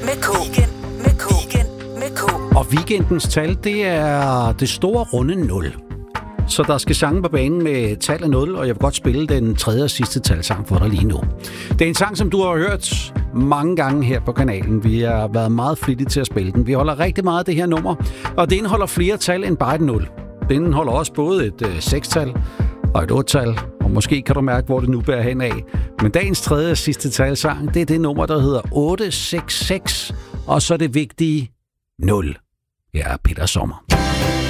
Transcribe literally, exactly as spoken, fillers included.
med K. Weekend med K. Weekend med K. Og weekendens tal, det er det store runde nul. Så der skal sange på banen med tallet nul, og jeg vil godt spille den tredje og sidste talsang for dig lige nu. Det er en sang, som du har hørt mange gange her på kanalen. Vi har været meget flittige til at spille den. Vi holder rigtig meget af det her nummer, og det indeholder flere tal end bare et nul. Det indeholder også både et øh, seks-tal og et otte-tal, og måske kan du mærke, hvor det nu bærer hen af. Men dagens tredje og sidste talsang, det er det nummer, der hedder otte seks seks, og så det vigtige nul. Jeg er Peter Sommer.